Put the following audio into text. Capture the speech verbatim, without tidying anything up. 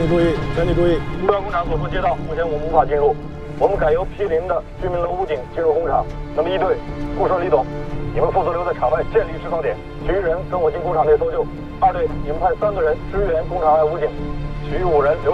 注意，全体注意。 目标工厂所部街道，目前我们无法进入，我们改由毗邻的居民楼屋顶进入工厂。那么一队，顾顺、李董，你们负责留在场外建立制造点，其余人跟我进工厂内搜救。二队，你们派三个人支援工厂外武警，其余五人留。